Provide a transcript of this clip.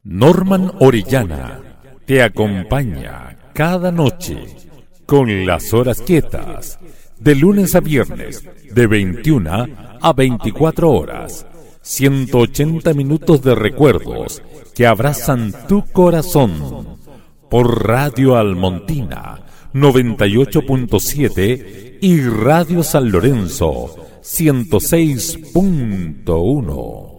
Norman Orellana te acompaña cada noche con las horas quietas, de lunes a viernes, de 21 a 24 horas. 180 minutos de recuerdos que abrazan tu corazón. Por Radio Almontina 98.7 y Radio San Lorenzo 106.1.